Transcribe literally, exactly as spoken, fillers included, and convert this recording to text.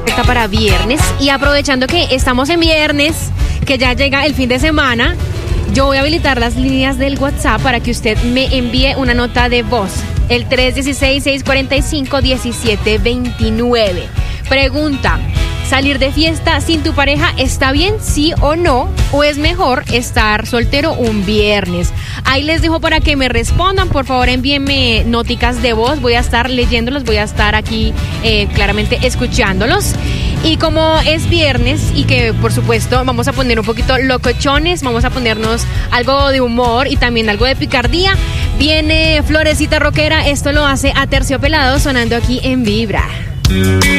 perfecta para viernes. Y aprovechando que estamos en viernes, que ya llega el fin de semana, yo voy a habilitar las líneas del WhatsApp para que usted me envíe una nota de voz. El tres uno seis, seis cuatro cinco, uno siete dos nueve. Pregunta: ¿salir de fiesta sin tu pareja está bien, sí o no? ¿O es mejor estar soltero un viernes? Ahí les dejo para que me respondan. Por favor, envíenme noticas de voz. Voy a estar leyéndolos, voy a estar aquí eh, claramente escuchándolos. Y como es viernes y que por supuesto vamos a poner un poquito locochones, vamos a ponernos algo de humor y también algo de picardía, viene Florecita Rockera. Esto lo hace Aterciopelado sonando aquí en Vibra.